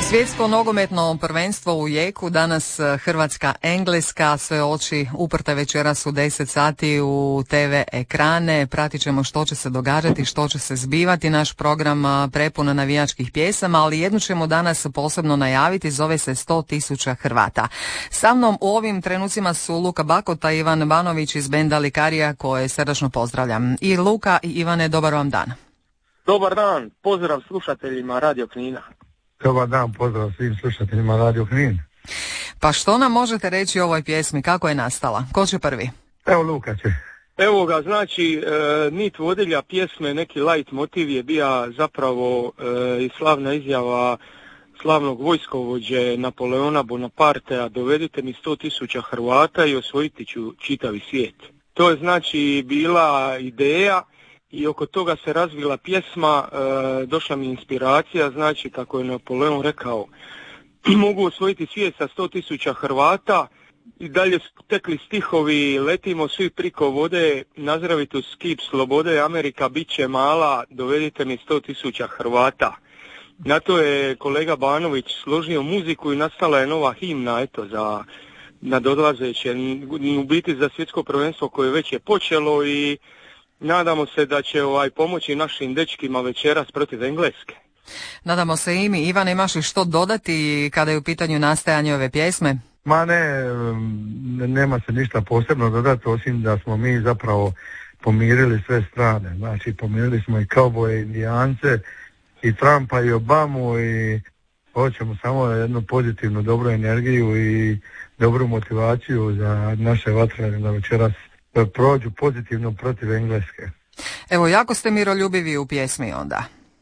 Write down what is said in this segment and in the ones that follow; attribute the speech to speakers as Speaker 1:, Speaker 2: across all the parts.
Speaker 1: Svjetsko nogometno prvenstvo u jeku, danas Hrvatska-Engleska, sve oči uprte večeras u 10 sati u TV ekrane. Pratit ćemo što će se događati, što će se zbivati. Naš program prepun navijačkih pjesama, ali jednu ćemo danas posebno najaviti, zove se 100.000 Hrvata. Sa mnom u ovim trenucima su Luka Bakota i Ivan Banović iz benda Likarija, koje srdačno pozdravljam. I Luka i Ivane, dobar vam dan.
Speaker 2: Dobar dan, pozdrav slušateljima Radio Knina.
Speaker 3: Dobar dan, pozdrav svim slušateljima Radio Knin.
Speaker 1: Pa što nam možete reći o ovoj pjesmi, kako je nastala? Ko će prvi?
Speaker 3: Evo Luka će.
Speaker 2: Evo ga, znači, nit vodilja pjesme, neki light motiv je bio zapravo i slavna izjava slavnog vojskovođe Napoleona Bonapartea: dovedite mi 100.000 Hrvata i osvojiti ću čitavi svijet. To je znači bila ideja i oko toga se razvila pjesma, došla mi inspiracija, znači kako je Napoleon rekao, mogu osvojiti svijet sa 100.000 Hrvata. I dalje su tekli stihovi: letimo svi priko vode, nazdravite skip slobode, Amerika bit će mala, dovedite mi 100.000 Hrvata. Na to je kolega Banović složio muziku i nastala je nova himna, eto, za nadolazeće, u biti za svjetsko prvenstvo koje već je počelo, i nadamo se da će pomoći našim dečkima večeras protiv Engleske.
Speaker 1: Nadamo se i mi. Ivan, imaš li što dodati kada je u pitanju nastajanje ove pjesme?
Speaker 3: Ma nema se ništa posebno dodati, osim da smo mi zapravo pomirili sve strane. Znači, pomirili smo i kauboje, Indijance, i Trumpa, i Obamu, i hoćemo samo jednu pozitivnu, dobru energiju i dobru motivaciju za naše vatrene da večeras prođu pozitivno protiv Engleske.
Speaker 1: Evo, jako ste miroljubivi u pjesmi onda.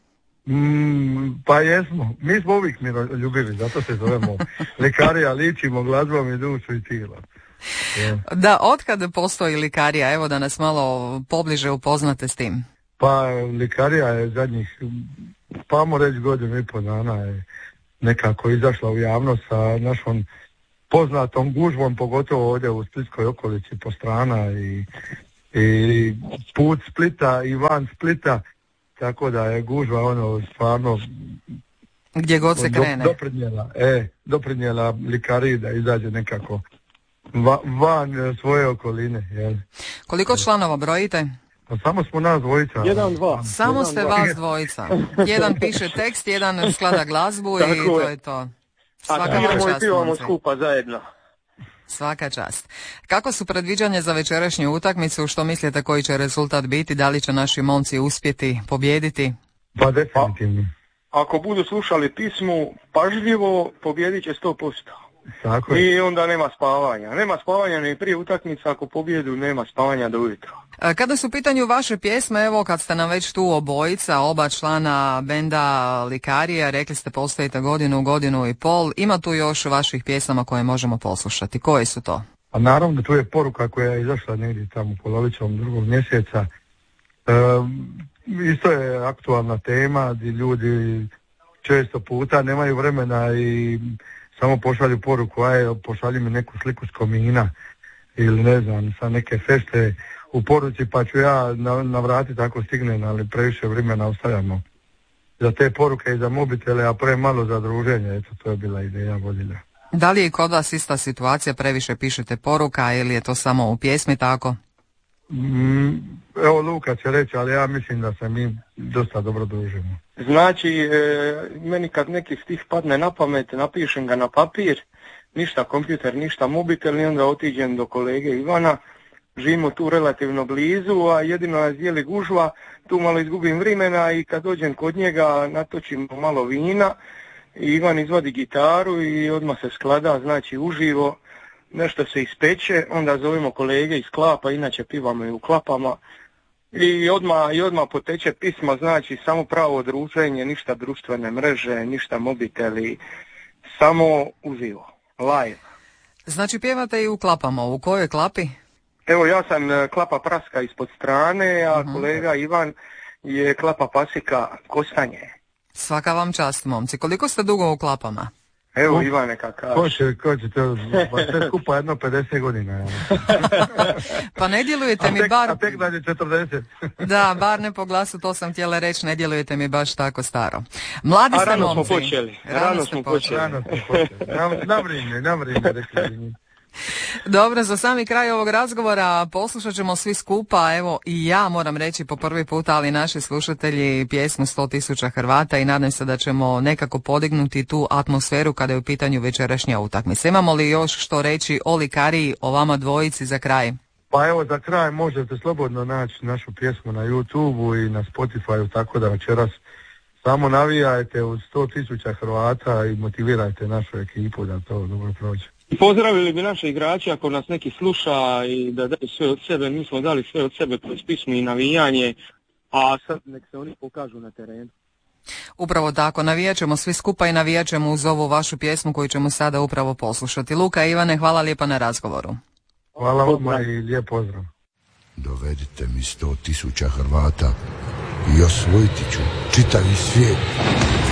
Speaker 3: Pa jesmo, mi smo uvijek miroljubivi, zato se zovemo Likarija, ličimo glazbom i dušu i tijelo.
Speaker 1: Da, otkad postoji Likarija, evo da nas malo pobliže upoznate s tim.
Speaker 3: Pa Likarija je zadnjih, pa mu reći 1.5 godina je nekako izašla u javnost sa našom poznatom gužvom, pogotovo ovdje u Splitskoj okolici po strana i put Splita i van Splita, tako da je gužva stvarno
Speaker 1: gdje god se krene
Speaker 3: doprinijela Likariji da izađe nekako van svoje okoline. Jel?
Speaker 1: Koliko članova brojite?
Speaker 3: Pa samo smo nas dvojica.
Speaker 2: 1-2.
Speaker 1: Samo ste vas dvojica. Jedan piše tekst, jedan sklada glazbu i to je to. Svaka vam čast,
Speaker 2: momci. Skupa zajedno.
Speaker 1: Svaka čast. Kako su predviđanja za večerašnju utakmicu? Što mislite koji će rezultat biti? Da li će naši momci uspjeti pobijediti?
Speaker 3: Pa definitivno.
Speaker 2: Ako budu slušali pismu pažljivo, pobijedit će 100%.
Speaker 3: Tako je.
Speaker 2: I onda nema spavanja. Nema spavanja ni prije utakmice, ako pobjedu nema spavanja do ujutro.
Speaker 1: Kada su u pitanju vaše pjesme, evo kad ste nam već tu obojica, oba člana benda Likarija, rekli ste postojite godinu i pol, ima tu još vaših pjesama koje možemo poslušati. Koje su to?
Speaker 3: A naravno, tu je poruka koja je izašla negdje tamo polovicom 2. mjeseca. Isto je aktualna tema gdje ljudi često puta nemaju vremena i samo pošalju poruku: pošalji mi neku sliku s komina ili ne znam, sa neke feste u poruci, pa ću ja navratiti ako stignem, ali previše vremena ostavljamo za te poruke i za mobitele, a premalo za druženje. Eto, to je bila ideja vodilja.
Speaker 1: Da li je kod vas ista situacija, previše pišete poruka ili je to samo u pjesmi tako?
Speaker 3: Evo Luka će reći, ali ja mislim da se mi dosta dobro družimo.
Speaker 2: Znači, meni kad neki stih padne na pamet, napišem ga na papir, ništa kompjuter, ništa mobitel, i onda otiđem do kolege Ivana. Živimo tu relativno blizu, a jedino nas dijeli gužva, tu malo izgubim vremena, i kad dođem kod njega natočim malo vina i Ivan izvadi gitaru i odmah se sklada, znači uživo, nešto se ispeče, onda zovemo kolege iz klapa, inače pivamo i u klapama, i odmah poteče pisma, znači samo pravo druženje, ništa društvene mreže, ništa mobiteli, samo uživo, live.
Speaker 1: Znači pjevate i u klapama, u kojoj klapi?
Speaker 2: Evo, ja sam klapa Praska ispod strane, a kolega Ivan je klapa Pasika Kostanje.
Speaker 1: Svaka vam čast, momci. Koliko ste dugo u klapama?
Speaker 2: Evo Ivane kakav.
Speaker 3: Ko će to, pa sve skupa jedno 50 godina. Ja.
Speaker 1: Pa ne djelujete mi bar...
Speaker 3: A tek dalje 40.
Speaker 1: Da, bar ne po glasu, to sam htjela reći, ne djelujete mi baš tako staro. Mladi ste
Speaker 2: rano
Speaker 1: momci.
Speaker 2: Smo počeli. Rano smo počeli. Na vrijeme, rekli.
Speaker 1: Dobro, za sami kraj ovog razgovora poslušat ćemo svi skupa, evo i ja moram reći po prvi puta, ali naši slušatelji, pjesmu 100.000 Hrvata i nadam se da ćemo nekako podignuti tu atmosferu kada je u pitanju večerašnja utakmica. Imamo li još što reći o Likariji, o vama dvojici za kraj?
Speaker 3: Pa evo za kraj možete slobodno naći našu pjesmu na YouTubeu i na Spotifyu, tako da večeras samo navijajte uz 100.000 Hrvata i motivirajte našu ekipu da to dobro prođe.
Speaker 2: I pozdravili bi naše igrače ako nas neki sluša i da daju sve od sebe, mi smo dali sve od sebe kroz pismu i navijanje, a sad nek se oni pokažu na terenu.
Speaker 1: Upravo tako, navijat ćemo svi skupa i navijat ćemo uz ovu vašu pjesmu koju ćemo sada upravo poslušati. Luka i Ivane, hvala lijepa na razgovoru.
Speaker 3: Hvala vama i lijep pozdrav.
Speaker 4: Dovedite mi 100.000 Hrvata i osvojiti ću čitavi svijet.